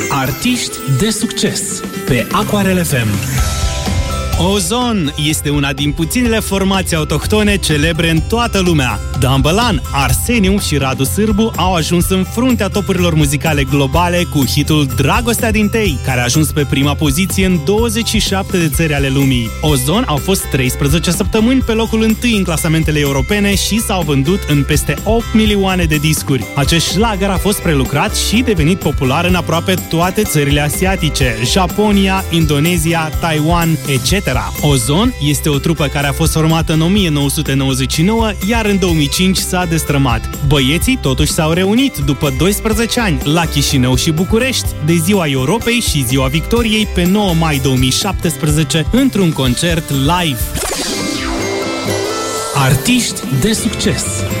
Artiști de succes pe Aquarel FM. Ozon este una din puținele formații autohtone celebre în toată lumea. Dan Bălan, Arseniu și Radu Sârbu au ajuns în fruntea topurilor muzicale globale cu hitul Dragostea din Tei, care a ajuns pe prima poziție în 27 de țări ale lumii. Ozon au fost 13 săptămâni pe locul 1 în clasamentele europene și s-au vândut în peste 8 milioane de discuri. Acest șlager a fost prelucrat și devenit popular în aproape toate țările asiatice, Japonia, Indonezia, Taiwan, etc. Ozon este o trupă care a fost formată în 1999, iar în 2005 s-a destrămat. Băieții totuși s-au reunit după 12 ani la Chișinău și București, de Ziua Europei și Ziua Victoriei pe 9 mai 2017, într-un concert live. Artiști de succes